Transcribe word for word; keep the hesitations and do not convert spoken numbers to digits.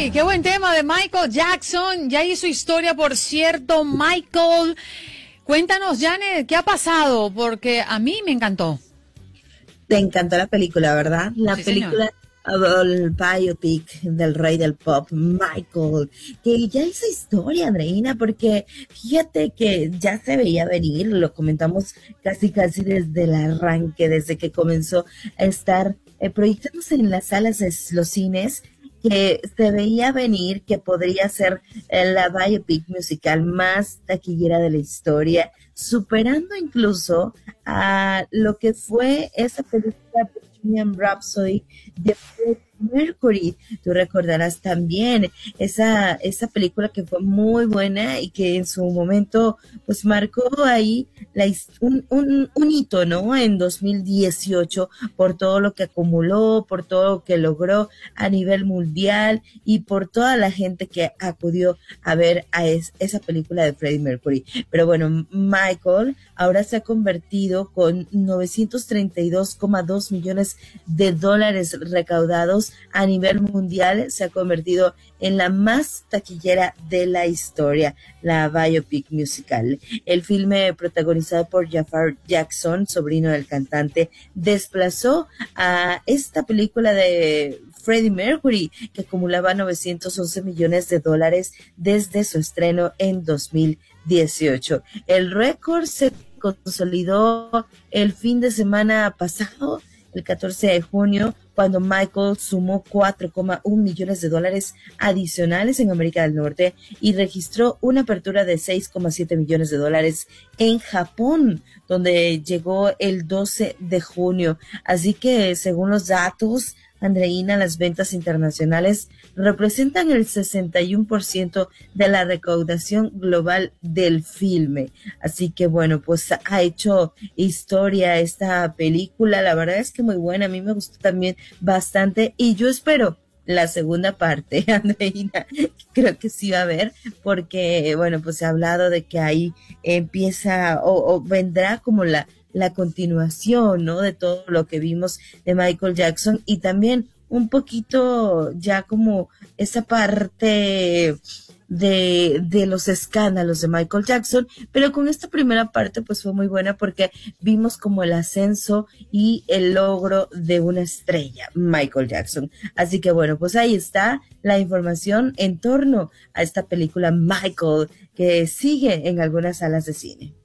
Ay, qué buen tema de Michael Jackson. Ya hizo historia, por cierto. Michael, cuéntanos, Janet, ¿qué ha pasado? Porque a mí me encantó. Te encantó la película, ¿verdad? La Sí, película, el biopic del rey del pop, Michael, que ya hizo historia, Andreina, porque fíjate que ya se veía venir, lo comentamos casi casi desde el arranque, desde que comenzó a estar eh, proyectándose en las salas de los cines, que se veía venir que podría ser eh, la biopic musical más taquillera de la historia, superando incluso a lo que fue esa película Bohemian Rhapsody de Freddie Mercury. Tú recordarás también esa, esa película que fue muy buena y que en su momento pues marcó ahí la, un, un, un hito, ¿no? En dos mil dieciocho por todo lo que acumuló, por todo lo que logró a nivel mundial y por toda la gente que acudió a ver a es, esa película de Freddie Mercury. Pero bueno, Michael ahora se ha convertido con novecientos treinta y dos coma dos millones de dólares recaudados a nivel mundial, se ha convertido en la más taquillera de la historia, la biopic musical. El filme, protagonizado por Jafar Jackson, sobrino del cantante, desplazó a esta película de Freddie Mercury, que acumulaba novecientos once millones de dólares desde su estreno en dos mil dieciocho. El récord se consolidó el fin de semana pasado, el catorce de junio, cuando Michael sumó cuatro coma uno millones de dólares adicionales en América del Norte y registró una apertura de seis coma siete millones de dólares en Japón, donde llegó el doce de junio. Así que, según los datos, Andreina, las ventas internacionales representan el sesenta y uno por ciento de la recaudación global del filme. Así que bueno, pues ha hecho historia esta película. La verdad es que muy buena. A mí me gustó también bastante y yo espero la segunda parte, Andreina. Creo que sí va a haber, porque bueno, pues se ha hablado de que ahí empieza o, o vendrá como la la continuación, ¿no? De todo lo que vimos de Michael Jackson y también un poquito ya como esa parte de, de los escándalos de Michael Jackson, pero con esta primera parte pues fue muy buena porque vimos como el ascenso y el logro de una estrella, Michael Jackson. Así que bueno, pues ahí está la información en torno a esta película Michael, que sigue en algunas salas de cine.